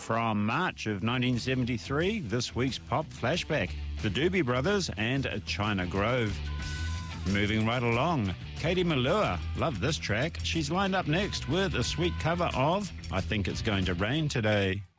From March of 1973, this week's pop flashback, the Doobie Brothers and China Grove. Moving right along, Katie Melua, love this track. She's lined up next with a sweet cover of I Think It's Going to Rain Today.